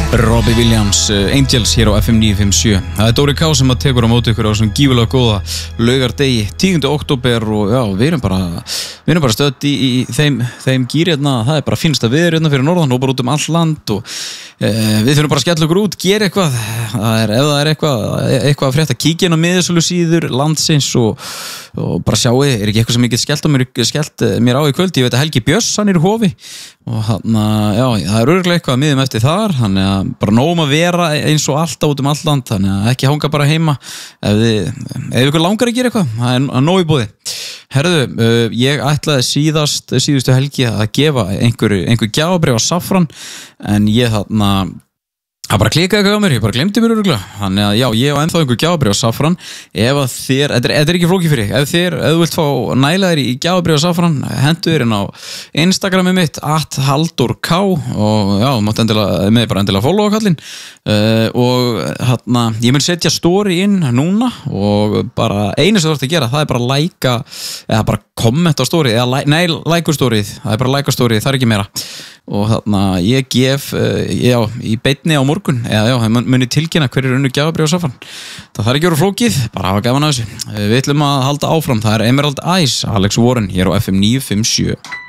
Robbie Williams, Angels hér á FM 957. Það Dóri K sem að tekur á móti ykkur á svona gífulega góða laugardegi 10. október og já, við erum bara stödd í þeim gýrjarna. Það bara fínsta veður hérna fyrir norðan og bara út all land og við þurfum bara að skella okkur út, gera eitthvað. Ef það er eitthvað að frétta, kíkja inn á miðasölu síður landsins og bara sjáu, ekki eitthvað sem ég get skellt mér á í kvöld. Ég veit að Helgi Björns, hann í Hofi og hann, já, það örugglega eitthvað að miðum eftir þar, þannig að bara nógum að vera eins og alltaf út all land, þannig að ekki hanga bara heima ef ykkur langar að gera eitthvað, það er nóg í boði. Herðu, ég ætlaði síðustu helgi að gefa einhver gjafabréf á Safran, en ég það bara klikaði eitthvað á mér, ég bara glemdi mér örugglega. Þannig að já, ég á ennþá einhver gjafabréf á Safran. Ef að þér, þetta er ekki flókið fyrir ef þú vilt fá næla þér í gjafabréf á Safran, hentu þér inn á Instagramið mitt @haldork og já, mátt endilega followa kallinn og ég mun setja story inn núna og bara einu sem þú ert að gera, það er bara að læka eða bara kommenta á story eða læka storyð, það er bara að læka storyð, það er ekki meira. Og ég gef já, í beinni á morgun eða já, muni tilkynna hver unnu gjafabréf á Safran. Það þarf ekki að vera flókið, bara hafa gaman að þessu. Við ætlum að halda áfram, það er Emerald Eyes, Alex Warren hér á FM 957.